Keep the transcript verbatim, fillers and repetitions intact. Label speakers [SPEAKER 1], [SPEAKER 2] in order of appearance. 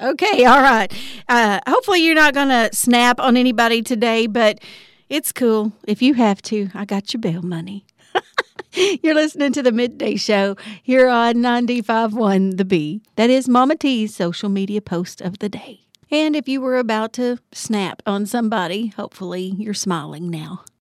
[SPEAKER 1] Okay, all right. Uh, hopefully you're not going to snap on anybody today, but it's cool. If you have to, I got your bail money. You're listening to the Midday Show here on ninety-five point one The Bee. That is Mama T's social media post of the day. And if you were about to snap on somebody, hopefully you're smiling now.